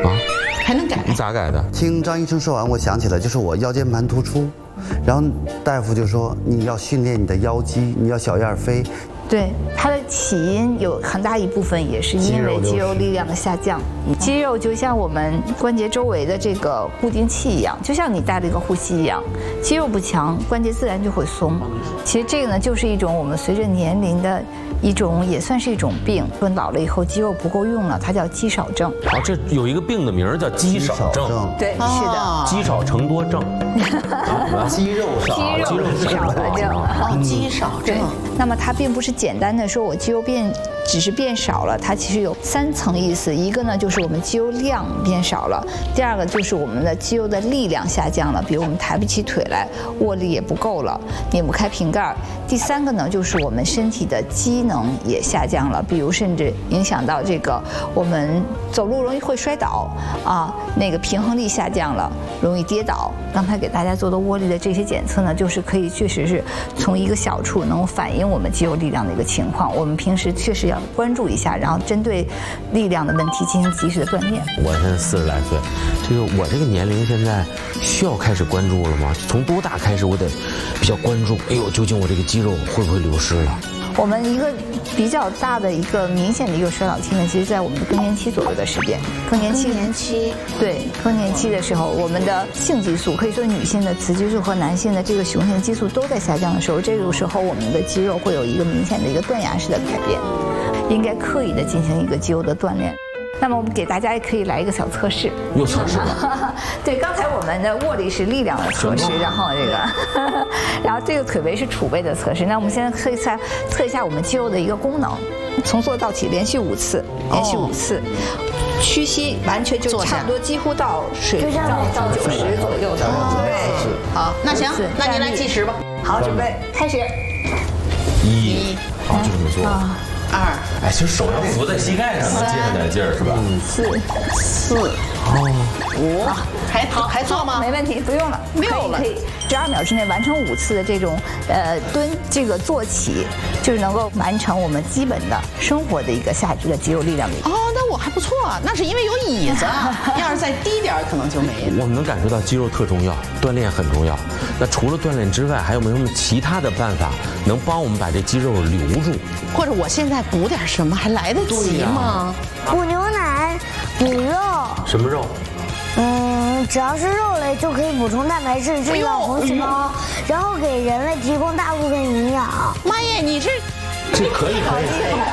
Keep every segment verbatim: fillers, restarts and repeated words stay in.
啊， 还能改？ 你咋改的？ 听张医生说完，我想起来，就是我腰间盘突出，然后大夫就说你要训练你的腰肌，你要小燕飞。 对，它的起因有很大一部分也是因为肌肉力量的下降。肌肉就像我们关节周围的这个固定器一样，就像你带了一个护膝一样，肌肉不强，关节自然就会松。其实这个呢，就是一种我们随着年龄的一种，也算是一种病。说老了以后肌肉不够用了，它叫肌少症。 啊，这有一个病的名儿叫肌少症。 对，是的。 积少成多症。 肌肉少， 肌肉少的症。 哦，肌少症。 那么它并不是简单的说我肌肉变只是变少了，它其实有三层意思。一个呢就是我们肌肉量变少了，第二个就是我们的肌肉的力量下降了，比如我们抬不起腿来，握力也不够了，拧不开瓶盖。第三个呢就是我们身体的机能也下降了，比如甚至影响到这个我们走路容易会摔倒啊，那个平衡力下降了，容易跌倒。刚才给大家做的握力的这些检测呢，就是可以确实是从一个小处能够反映我们肌肉力量的一个情况。我们平时确实要关注一下，然后针对力量的问题进行及时的锻炼。 我现在四十来岁，这个我这个年龄现在需要开始关注了吗？从多大开始我得比较关注？哎呦，究竟我这个肌肉会不会流失了？ 我们一个比较大的一个明显的一个衰老期呢，其实在我们的更年期左右的时间。更年期， 更年期， 对，更年期的时候，我们的性激素，可以说女性的雌激素和男性的这个雄性激素都在下降的时候，这个时候我们的肌肉会有一个明显的一个断崖式的改变，应该刻意的进行一个肌肉的锻炼。那么我们给大家也可以来一个小测试， 又测试了。 对，刚才我们的握力是力量的测试，然后这个，然后这个腿围是储备的测试。那我们现在测一下测一下我们肌肉的一个功能，从坐到起，连续五次，连续五次，屈膝完全就差不多几乎到水平到到九十左右。 对，好，那行，那您来计时吧。 好，准备开始。 一，好，就这么做。 二， 哎，其实手要扶在膝盖上，接上点劲儿是吧？ 四， 四，五，还还做吗？ 没问题，不用了， 六了， 可以十二秒之内完成五次的这种呃蹲这个坐起，就是能够完成我们基本的生活的一个下肢的肌肉力量的。 哦，那我还不错，那是因为有椅子，要是再低点可能就没了。 我们能感受到肌肉特重要，锻炼很重要。那除了锻炼之外，还有没有什么其他的办法能帮我们把这肌肉留住？ 或者我现在补点什么还来得及吗？ 补牛奶，补肉。 什么肉？ 嗯，只要是肉类就可以补充蛋白质，制造红细胞，然后给人类提供大部分营养。 妈耶，你这这可以可以可以。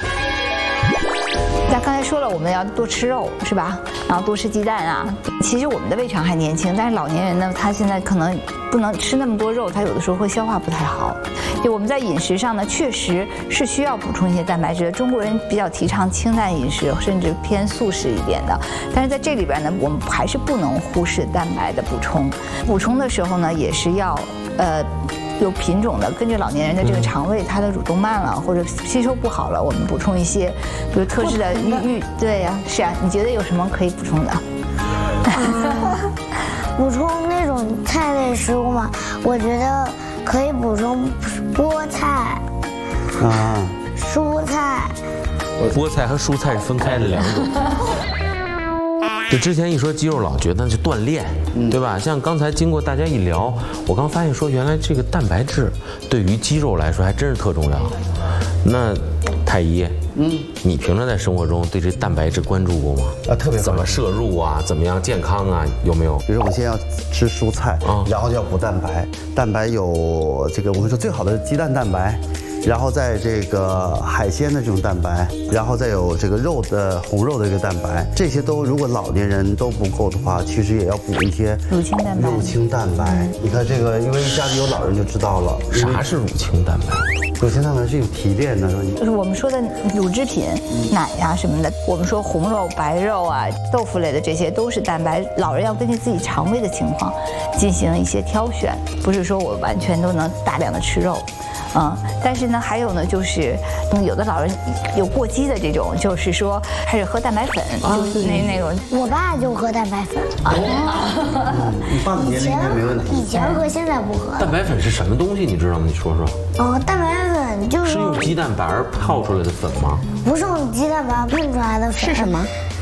咱刚才说了，我们要多吃肉，是吧？然后多吃鸡蛋啊。其实我们的胃肠还年轻，但是老年人呢，他现在可能不能吃那么多肉，他有的时候会消化不太好。就我们在饮食上呢，确实是需要补充一些蛋白质的。中国人比较提倡清淡饮食，甚至偏素食一点的。但是在这里边呢，我们还是不能忽视蛋白的补充。补充的时候呢，也是要呃。有品种的，根据老年人的这个肠胃，它的蠕动慢了或者吸收不好了，我们补充一些，比如特制的玉玉，对呀，是啊，你觉得有什么可以补充的？ 嗯、补充那种菜类食物嘛，我觉得可以补充菠菜啊，蔬菜。 菠菜和蔬菜是分开的两种。就之前一说肌肉老，觉得那就锻炼，对吧？像刚才经过大家一聊，我刚发现说，原来这个蛋白质对于肌肉来说还真是特重要。那太医，嗯，你平常在生活中对这蛋白质关注过吗？ 啊，特别怎么摄入啊？怎么样健康啊？有没有？ 比如说我们先要吃蔬菜，啊，然后就要补蛋白。蛋白有这个我们说最好的是鸡蛋蛋白。然后在这个海鲜的这种蛋白，然后再有这个肉的红肉的一个蛋白，这些都如果老年人都不够的话，其实也要补一些乳清蛋白。 乳清蛋白，嗯、你看这个，因为家里有老人就知道了， 啥是乳清蛋白？ 乳清蛋白是有提炼的， 就是我们说的乳制品、嗯、奶呀、啊、什么的。我们说红肉、白肉啊、豆腐类的这些都是蛋白。老人要根据自己肠胃的情况进行一些挑选，不是说我完全都能大量的吃肉。嗯，但是呢，还有呢，就是嗯，有的老人有过激的这种，就是说开始喝蛋白粉，啊、就是那那种。 我爸就喝蛋白粉。啊， 嗯、你爸的年龄应该没问题。 以前喝，现在不喝。 蛋白粉是什么东西？你知道吗？你说说。 哦，蛋白粉就是是用鸡蛋白泡出来的粉吗？ 不是用鸡蛋白喷出来的粉。 是什么？